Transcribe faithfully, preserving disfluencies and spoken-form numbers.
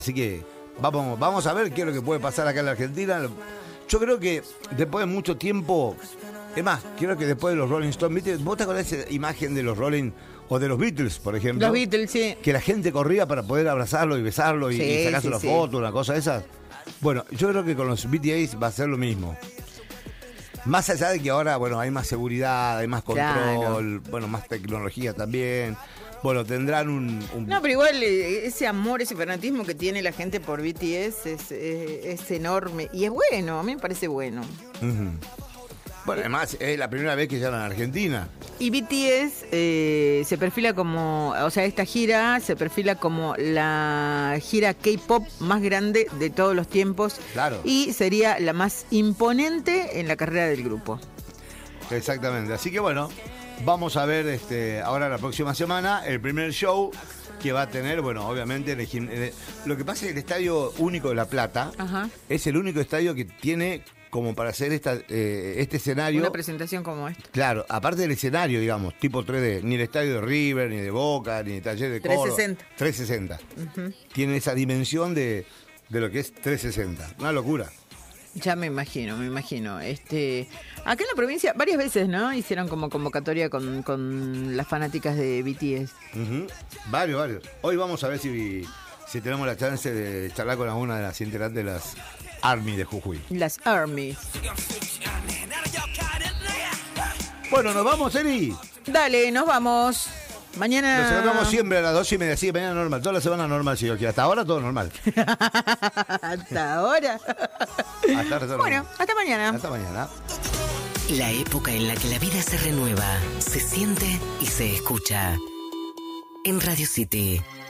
Así que vamos, vamos a ver qué es lo que puede pasar acá en la Argentina. Yo creo que después de mucho tiempo, es más, creo que después de los Rolling Stones, ¿viste? ¿Vos te acordás de esa imagen de los Rolling o de los Beatles, por ejemplo? Los Beatles, sí. Que la gente corría para poder abrazarlo y besarlo y, Sí, y sacarse sí, una sí. foto, una cosa de esas. Bueno, yo creo que con los B T S va a ser lo mismo. Más allá de que ahora, bueno, hay más seguridad, hay más control, claro. Bueno, más tecnología también. Bueno, tendrán un, un... No, pero igual eh, ese amor, ese fanatismo que tiene la gente por B T S es, eh, es enorme. Y es bueno, a mí me parece bueno. Uh-huh. Bueno, además es la primera vez que llegan a Argentina. Y B T S eh, se perfila como, o sea, esta gira se perfila como la gira K-pop más grande de todos los tiempos. Claro. Y sería la más imponente en la carrera del grupo. Exactamente. Así que bueno, vamos a ver este ahora la próxima semana el primer show que va a tener, bueno, obviamente, el, el, lo que pasa es que el Estadio Único de La Plata. Ajá. Es el único estadio que tiene como para hacer esta, eh, este escenario. Una presentación como esta. Claro, aparte del escenario, digamos, tipo tres D, ni el estadio de River, ni de Boca, ni el Taller de Córdoba. trescientos sesenta. trescientos sesenta. Uh-huh. Tiene esa dimensión de, de lo que es trescientos sesenta. Una locura. Ya me imagino, me imagino. Este, acá en la provincia, varias veces, ¿no? Hicieron como convocatoria con, con las fanáticas de B T S. Uh-huh. Varios, varios. Hoy vamos a ver si, si tenemos la chance de charlar con alguna de las integrantes de las Army de Jujuy. Las Army. Bueno, ¿nos vamos, Eri? Dale, nos vamos. Mañana... Nos encontramos siempre a las dos y media, sí, mañana normal. Toda la semana normal, si yo quiero. Hasta ahora todo normal. Hasta ahora. Hasta ahora, bueno, hasta mañana. Hasta mañana. La época en la que la vida se renueva, se siente y se escucha. En Radio City.